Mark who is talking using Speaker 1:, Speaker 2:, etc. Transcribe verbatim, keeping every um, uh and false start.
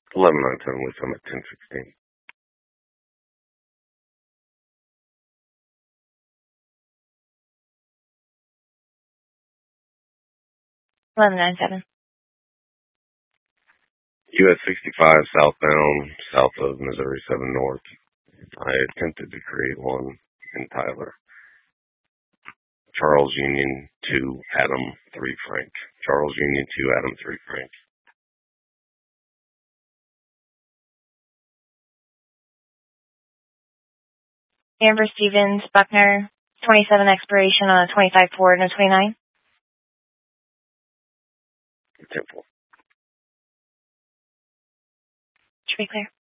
Speaker 1: eleven nine seven Lee Summit, ten sixteen.
Speaker 2: eleven nine seven.
Speaker 1: U S sixty-five southbound, south of Missouri seven North. I attempted to create one in Tyler. Charles Union two, Adam three Frank. Charles Union two, Adam three Frank.
Speaker 2: Amber Stevens, Buckner, twenty-seven expiration on a twenty-five Ford and a twenty-nine.
Speaker 1: Temple.
Speaker 2: Should be clear.